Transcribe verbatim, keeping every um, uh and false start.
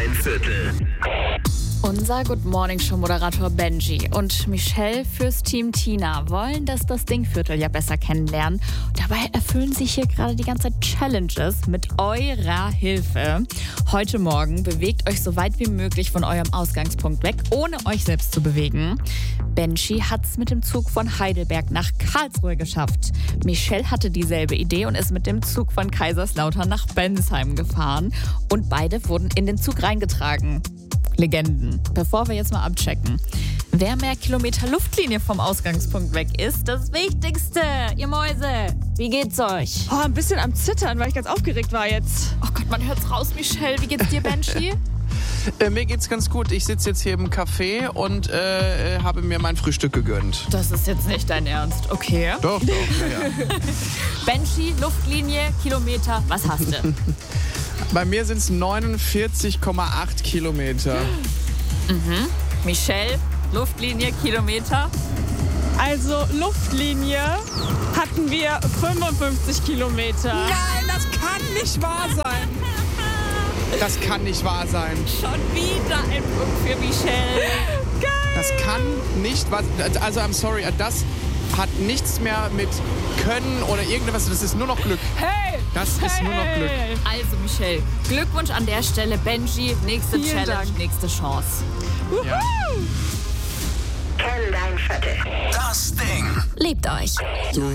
dein Viertel. Unser Good Morning Show Moderator Benji und Michelle fürs Team Tina wollen das das Dingviertel ja besser kennenlernen. Dabei erfüllen sich hier gerade die ganze Zeit Challenges mit eurer Hilfe. Heute Morgen bewegt euch so weit wie möglich von eurem Ausgangspunkt weg, ohne euch selbst zu bewegen. Benji hat es mit dem Zug von Heidelberg nach Karlsruhe geschafft. Michelle hatte dieselbe Idee und ist mit dem Zug von Kaiserslautern nach Bensheim gefahren. Und beide wurden in den Zug reingetragen. Legenden. Bevor wir jetzt mal abchecken, wer mehr Kilometer Luftlinie vom Ausgangspunkt weg ist, das Wichtigste, ihr Mäuse. Wie geht's euch? Oh, ein bisschen am Zittern, weil ich ganz aufgeregt war jetzt. Oh Gott, man hört's raus, Michelle. Wie geht's dir, Benji? Äh, mir geht's ganz gut. Ich sitze jetzt hier im Café und äh, habe mir mein Frühstück gegönnt. Das ist jetzt nicht dein Ernst. Okay. Doch, doch, ja, ja. Benji, Luftlinie, Kilometer, was hast du? Bei mir sind es neunundvierzig Komma acht Kilometer. Mhm. Michelle, Luftlinie, Kilometer? Also Luftlinie hatten wir fünfundfünfzig Kilometer. Nein, das kann nicht wahr sein. Das kann nicht wahr sein. Schon wieder ein Punkt für Michelle. Geil. Das kann nicht wahr sein. Also, I'm sorry, das hat nichts mehr mit Können oder irgendwas. Das ist nur noch Glück. Hey! Das hey. ist nur noch Glück. Also, Michelle, Glückwunsch an der Stelle. Benji, nächste Vielen Challenge, Dank. nächste Chance. Ja. Kenn dein Viertel. Das Ding. Liebt euch.